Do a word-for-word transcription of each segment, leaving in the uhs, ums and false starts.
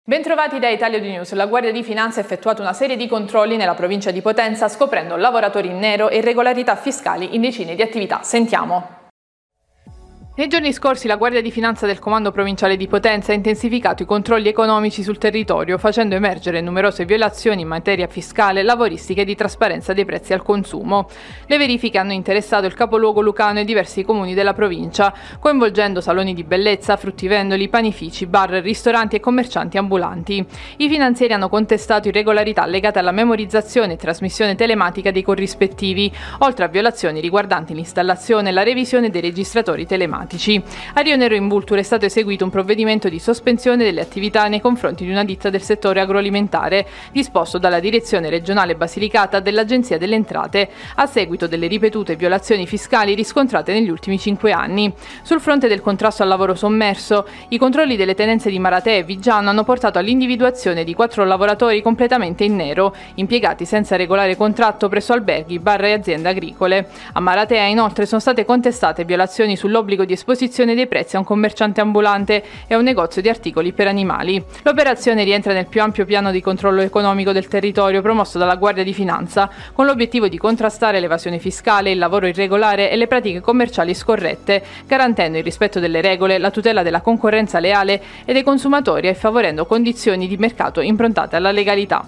Bentrovati da Italia due News. La Guardia di Finanza ha effettuato una serie di controlli nella provincia di Potenza, scoprendo lavoratori in nero e irregolarità fiscali in decine di attività. Sentiamo. Nei giorni scorsi la Guardia di Finanza del Comando Provinciale di Potenza ha intensificato i controlli economici sul territorio, facendo emergere numerose violazioni in materia fiscale, lavoristica e di trasparenza dei prezzi al consumo. Le verifiche hanno interessato il capoluogo lucano e diversi comuni della provincia, coinvolgendo saloni di bellezza, fruttivendoli, panifici, bar, ristoranti e commercianti ambulanti. I finanzieri hanno contestato irregolarità legate alla memorizzazione e trasmissione telematica dei corrispettivi, oltre a violazioni riguardanti l'installazione e la revisione dei registratori telematici. A Rio Nero in Vulture è stato eseguito un provvedimento di sospensione delle attività nei confronti di una ditta del settore agroalimentare, disposto dalla Direzione Regionale Basilicata dell'Agenzia delle Entrate, a seguito delle ripetute violazioni fiscali riscontrate negli ultimi cinque anni. Sul fronte del contrasto al lavoro sommerso, i controlli delle tenenze di Maratea e Viggiano hanno portato all'individuazione di quattro lavoratori completamente in nero, impiegati senza regolare contratto presso alberghi, bar e aziende agricole. A Maratea, inoltre, sono state contestate violazioni sull'obbligo di esposizione dei prezzi a un commerciante ambulante e a un negozio di articoli per animali. L'operazione rientra nel più ampio piano di controllo economico del territorio promosso dalla Guardia di Finanza, con l'obiettivo di contrastare l'evasione fiscale, il lavoro irregolare e le pratiche commerciali scorrette, garantendo il rispetto delle regole, la tutela della concorrenza leale e dei consumatori e favorendo condizioni di mercato improntate alla legalità.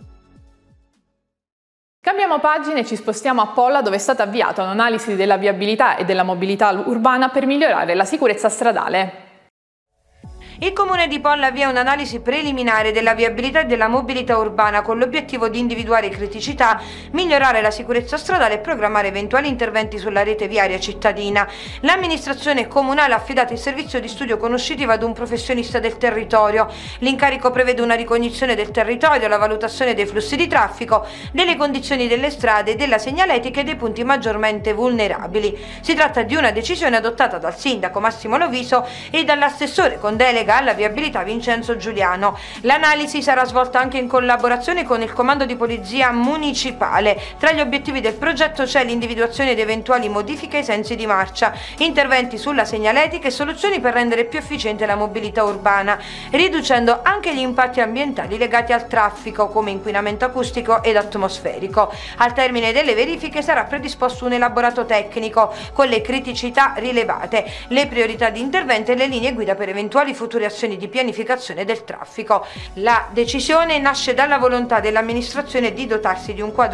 Cambiamo pagina e ci spostiamo a Polla, dove è stata avviata un'analisi della viabilità e della mobilità urbana per migliorare la sicurezza stradale. Il Comune di Polla avvia un'analisi preliminare della viabilità e della mobilità urbana con l'obiettivo di individuare criticità, migliorare la sicurezza stradale e programmare eventuali interventi sulla rete viaria cittadina. L'amministrazione comunale ha affidato il servizio di studio conoscitivo ad un professionista del territorio. L'incarico prevede una ricognizione del territorio, la valutazione dei flussi di traffico, delle condizioni delle strade, della segnaletica e dei punti maggiormente vulnerabili. Si tratta di una decisione adottata dal sindaco Massimo Loviso e dall'assessore con delega alla viabilità Vincenzo Giuliano. L'analisi sarà svolta anche in collaborazione con il comando di polizia municipale. Tra gli obiettivi del progetto c'è l'individuazione di eventuali modifiche ai sensi di marcia, interventi sulla segnaletica e soluzioni per rendere più efficiente la mobilità urbana, riducendo anche gli impatti ambientali legati al traffico come inquinamento acustico ed atmosferico. Al termine delle verifiche sarà predisposto un elaborato tecnico con le criticità rilevate, le priorità di intervento e le linee guida per eventuali future azioni di pianificazione del traffico. La decisione nasce dalla volontà dell'amministrazione di dotarsi di un quadro